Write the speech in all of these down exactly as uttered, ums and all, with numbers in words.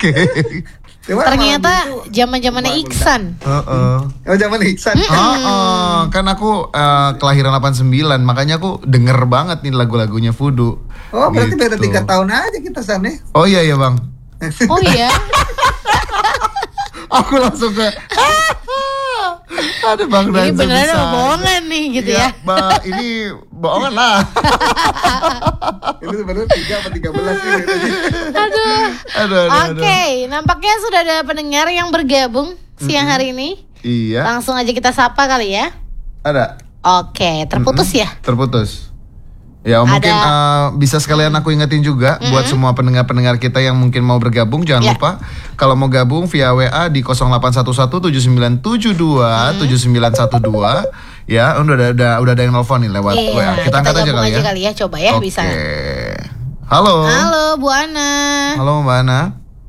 Oke. Ternyata zaman-zamannya Iksan. Heeh. Oh, zaman Iksan. Heeh, kan aku uh, kelahiran delapan sembilan, makanya aku denger banget nih lagu-lagunya Fudu. Oh, berarti gitu. beda tiga tahun aja kita sana. Oh iya iya, Bang. Oh iya. Aku langsung ke ada Bang Danzo. Ini beneran apa bohongan nih gitu ya? Ya, ba, ini bohongan lah. Iya. Ini sebenarnya tiga atau tiga belas nih. Aduh. Aduh, aduh, Oke, aduh. nampaknya sudah ada pendengar yang bergabung siang hari ini. Iya. Langsung aja kita sapa kali ya. Ada. Oke, terputus Mm-mm. ya? Terputus. Ya mungkin uh, bisa sekalian aku ingetin juga mm-hmm. buat semua pendengar-pendengar kita yang mungkin mau bergabung, jangan yeah. lupa kalau mau gabung via W A di nol delapan satu satu tujuh sembilan tujuh dua tujuh sembilan satu dua. Ya, udah ada udah, udah ada yang nelfon nih lewat yeah, W A. Kita, kita angkat aja kali aja ya. kali ya, coba ya okay. bisa. Halo. Halo Bu Ana. Halo Mbak Ana.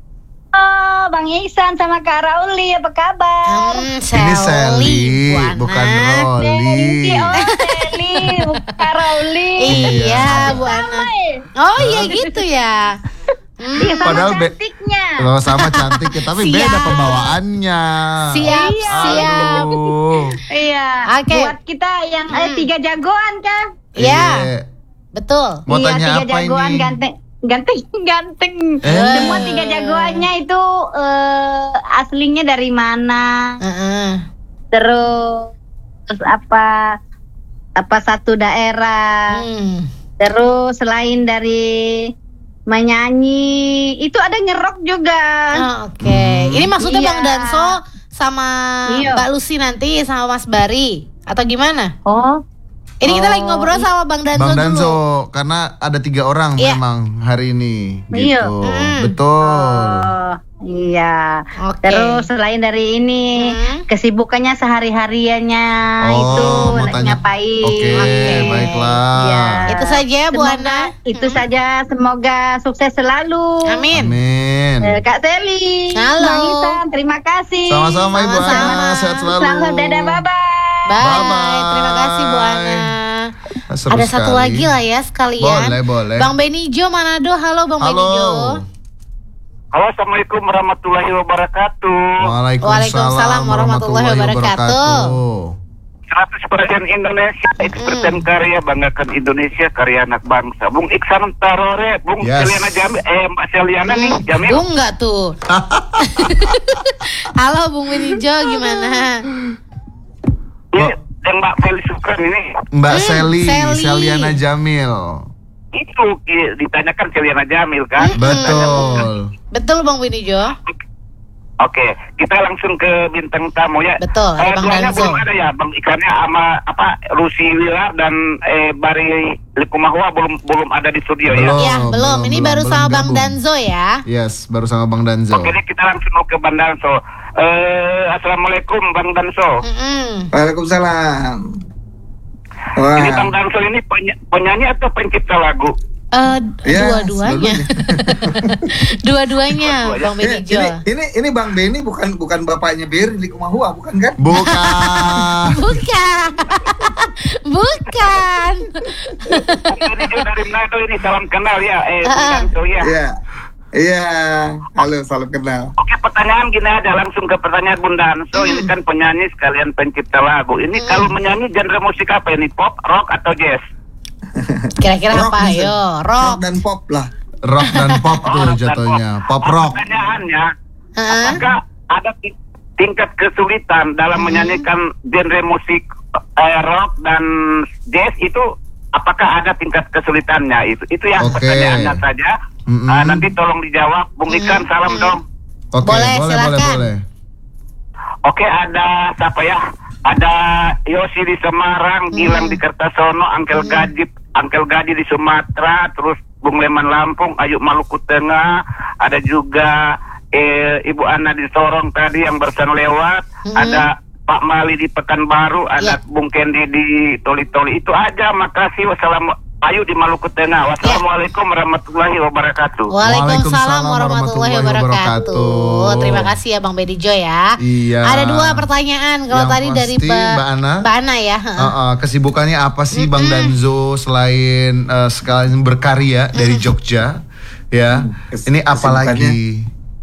Oh, Bang Iksan sama Kak Rauli, apa kabar? Hmm, Ini Sally, bukan Rolly. Oh, Sally, bukan Kak Rauli. Iya, Bu Ana. Oh iya gitu ya. Hmm. Iya, sama Padahal be- cantiknya. Loh, sama cantiknya, tapi Siap. beda pembawaannya. Siap, siap. Aduh. Iya. Oke. Buat kita yang eh, tiga jagoan kan? Ya, Iya. betul. Mau iya, tanya tiga apa jagoan ini? ganteng. Ganteng, ganteng. Eh. Semua tiga jagoannya itu eh, aslinya dari mana? Heeh. Terus, terus apa? Apa satu daerah? Hmm. Terus selain dari menyanyi, itu ada ngerok juga. Oh, Oke, okay. Ini maksudnya Iya. Bang Danso sama Iya. Mbak Lucy nanti sama Mas Bari atau gimana? Oh, Ini kita Oh, lagi ngobrol sama Bang Danzo Bang dulu. Danzo, karena ada tiga orang Iya. memang hari ini, Iya. gitu. Hmm. Betul. oh iya. Oke. Terus selain dari ini, Hmm. kesibukannya sehari-hariannya Oh, itu mau lagi tanya. ngapain? Oke, Oke. baiklah. Iya. Itu saja Bu Semoga- Ana. Itu Hmm. saja, semoga sukses selalu. Amin. Amin. Eh, Kak Sally, Halo. Bang Iksan, terima kasih. Sama-sama Ibu Sama-sama. Ana, sehat selalu. Selamat dadah, bye-bye. Bye. Bye-bye. Terima kasih Bu Ana. Seru Ada satu sekali. lagi lah ya sekalian. Boleh, boleh. Bang Benijo Manado. Halo Bang Halo. Benijo. Halo, Assalamualaikum warahmatullahi wabarakatuh. Waalaikumsalam, Waalaikumsalam warahmatullahi wabarakatuh. seratus persen Indonesia, seratus persen karya, banggakan Indonesia, karya anak bangsa. Bung Iksan Tarore, Bung Yes. Seliana Jamil, eh Mbak Seliana nih, Jamil. Bung nggak tuh? Halo Bung Benijo, gimana? Ini yang Mbak Feli Sukran ini. Mbak Hmm, Seli, Sally. Seliana Jamil. Itu i- ditanyakan Seliana Jamil kan? Betul. Betul Bang Benijo. Oke, kita langsung ke bintang tamu ya. Betul, ada Eh, Bang duanya Danzo. belum ada ya, Bang Ikannya sama apa Rusi Wilar dan eh, Bari Likumahwa belum belum ada di studio ya. Belum. Ya belum. Ini belum, baru belum sama Bang gabung. Danzo ya. Yes, baru sama Bang Danzo. Oke, ini kita langsung ke Bang Danso. Eh, Assalamualaikum Bang Danso. Mm-mm. Waalaikumsalam. Ini Bang Wah. Danso ini peny- penyanyi atau pencipta lagu? Eh, Ya, dua-duanya. Dua-duanya Bang Ini, Benijo. ini ini ini Bang Beni bukan bukan bapaknya Beri di Kumahua, bukan kan? Bukan. Bukan. Bukan. Ini juga dari Manado ini, salam kenal ya. Eh, Bang Ah. Danso ya. Iya. Iya. Halo, salam kenal. Oke, pertanyaan gini aja, langsung ke pertanyaan Bung Danso. Ini kan penyanyi sekalian pencipta lagu. Ini kalau menyanyi genre musik apa ini? Pop, rock, atau jazz? Kira-kira Rock apa? bisa. Ayo, Rock rock. dan pop lah. Rock dan pop tuh rock dan jatuhnya. Pop Oh, rock. Pertanyaannya, Heeh. apakah ada ti- tingkat kesulitan dalam menyanyikan genre musik eh, rock dan jazz itu? Apakah ada tingkat kesulitannya? Itu itu yang Oke. pertanyaannya saja. Mm-mm. Ah, nanti tolong dijawab, Bung Ikan. Salam dong. Oke, Boleh, boleh, boleh, silakan. boleh. Oke, ada siapa ya? Ada Yosi di Semarang, Gilang di Kertasono, Angkel Gaji, Angkel Gaji di Sumatera, terus Bung Leman Lampung, Ayu Maluku Tengah, ada juga eh, Ibu Ana di Sorong tadi yang barusan lewat, Hmm. ada Pak Mali di Pekanbaru, ada Ya. Bung Kendi di Toli-Toli. Itu aja, makasih. Wassalamualaikum. Ayu di Maluku Tengah. Wassalamualaikum warahmatullahi wabarakatuh. Waalaikumsalam warahmatullahi wabarakatuh. Terima kasih ya Bang Benijo ya. Iya. Ada dua pertanyaan. Kalau Yang tadi dari pasti, Ba- Mbak Ana. Mbak Ana ya. heeh. Uh, uh, kesibukannya apa sih Bang Danzo selain uh, sekalian berkarya dari Jogja? Ya, Kes- ini apa kesibukannya- lagi?